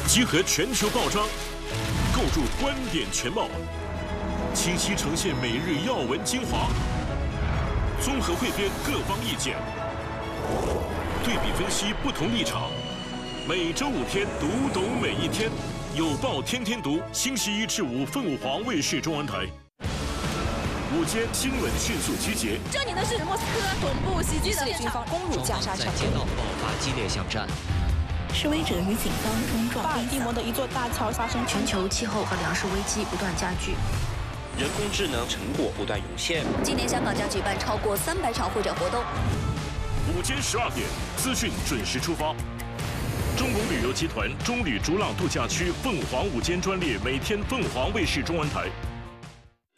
集合全球报章，构筑观点全貌，清晰呈现每日要闻精华，综合汇编各方意见，对比分析不同立场。每周5天，读懂每一天。有报天天读，星期1至5，凤凰卫视中文台。午间新闻迅速集结。 这里的是莫斯科总部袭击的军方攻入加沙城， 在街道爆发激烈巷战。 示威者与警方冲撞。 巴尔的摩的一座大桥发生全球气候和粮食危机不断加剧， 人工智能成果不断涌现。 今年香港将举办超过300场会展活动。 午间12点，资讯准时出发。中龙旅游集团中旅逐浪度假区凤凰午间专列，每天凤凰卫视中文台。